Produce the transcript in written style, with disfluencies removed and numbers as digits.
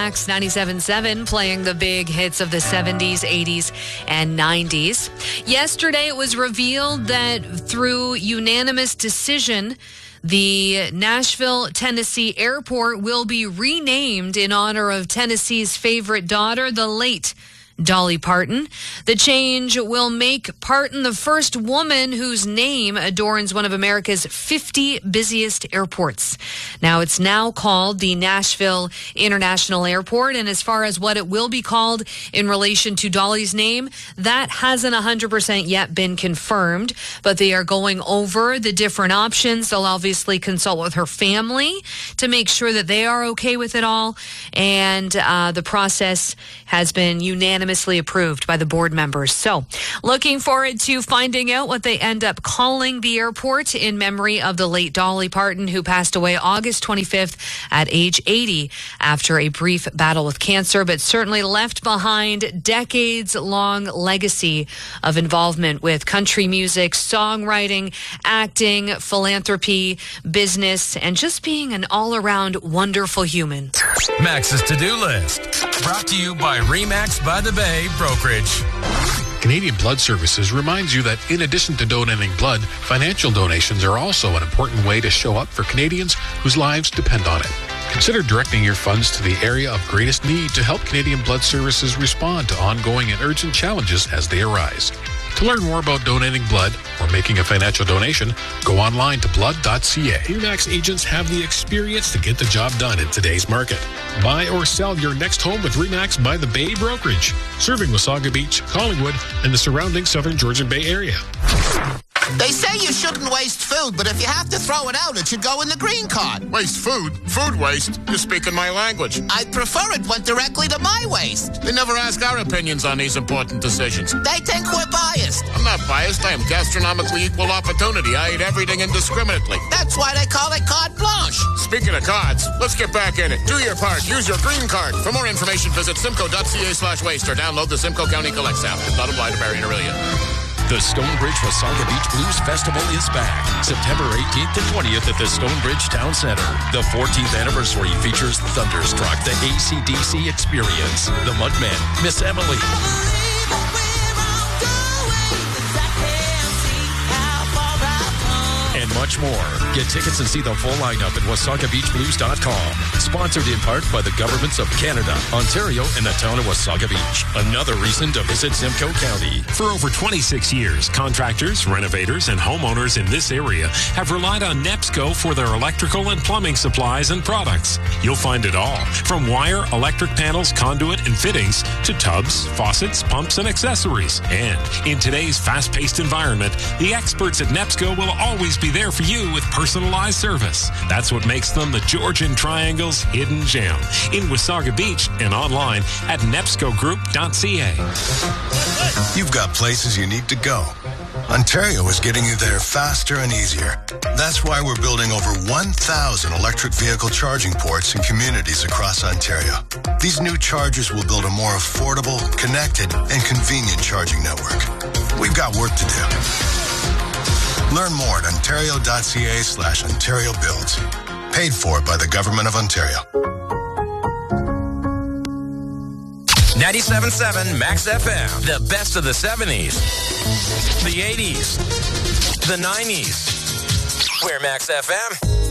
Max 97.7 playing the big hits of the 70s, 80s, and 90s. Yesterday, it was revealed that through unanimous decision, the Nashville, Tennessee airport will be renamed in honor of Tennessee's favorite daughter, the late Dolly Parton. The change will make Parton the first woman whose name adorns one of America's 50 busiest airports. Now, it's now called the Nashville International Airport, and as far as what it will be called in relation to Dolly's name, that hasn't 100% yet been confirmed, but they are going over the different options. They'll obviously consult with her family to make sure that they are okay with it all, and the process has been unanimously approved by the board members. So, looking forward to finding out what they end up calling the airport in memory of the late Dolly Parton, who passed away August 25th at age 80 after a brief battle with cancer, but certainly left behind decades-long legacy of involvement with country music, songwriting, acting, philanthropy, business, and just being an all-around wonderful human. Max's to-do list, brought to you by RE/MAX by the Bay Brokerage. Canadian Blood Services reminds you that in addition to donating blood, financial donations are also an important way to show up for Canadians whose lives depend on it. Consider directing your funds to the area of greatest need to help Canadian Blood Services respond to ongoing and urgent challenges as they arise. To learn more about donating blood or making a financial donation, go online to blood.ca. RE/MAX agents have the experience to get the job done in today's market. Buy or sell your next home with RE/MAX by the Bay Brokerage, serving Wasaga Beach, Collingwood, and the surrounding southern Georgian Bay area. They say you shouldn't waste food, but if you have to throw it out, it should go in the green card. Waste food? Food waste? You're speaking my language. I'd prefer it went directly to my waste. They never ask our opinions on these important decisions. They think we're biased. I'm not biased. I am gastronomically equal opportunity. I eat everything indiscriminately. That's why they call it carte blanche. Speaking of cards, let's get back in it. Do your part. Use your green card. For more information, visit simcoe.ca/waste or download the Simcoe County Collect app. Does not apply to Barrie and Aurelia. The Stonebridge Wasaga Beach Blues Festival is back. September 18th to 20th at the Stonebridge Town Center. The 14th anniversary features Thunderstruck, the AC/DC Experience, The Mudmen, Miss Emily, and much more. Get tickets and see the full lineup at WasagaBeachBlues.com. Sponsored in part by the governments of Canada, Ontario, and the town of Wasaga Beach. Another reason to visit Simcoe County. For over 26 years, contractors, renovators, and homeowners in this area have relied on NEPSCO for their electrical and plumbing supplies and products. You'll find it all, from wire, electric panels, conduit, and fittings, to tubs, faucets, pumps, and accessories. And in today's fast-paced environment, the experts at NEPSCO will always be there for you with personalized service. That's what makes them the Georgian Triangle's hidden gem in Wasaga Beach and online at nepscogroup.ca. You've got places you need to go. Ontario is getting you there faster and easier. That's why we're building over 1,000 electric vehicle charging ports in communities across Ontario. These new chargers will build a more affordable, connected, and convenient charging network. We've got work to do. Learn more at ontario.ca/Ontario Builds. Paid for by the Government of Ontario. 97.7 Max FM. The best of the 70s, the 80s, the 90s. We're Max FM.